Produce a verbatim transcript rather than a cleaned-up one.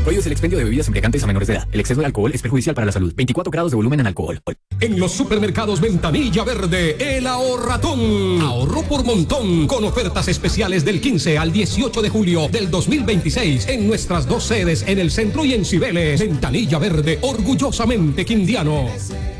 Prohíbes el expendio de bebidas embriagantes a menores de edad. El exceso de alcohol es perjudicial para la salud. veinticuatro grados de volumen en alcohol. En los supermercados Ventanilla Verde, el ahorratón. Ahorro por montón, con ofertas especiales del quince al dieciocho de julio del dos mil veintiséis en nuestras dos sedes en el centro y en Cibeles. Ventanilla Verde, orgullosamente quindiano.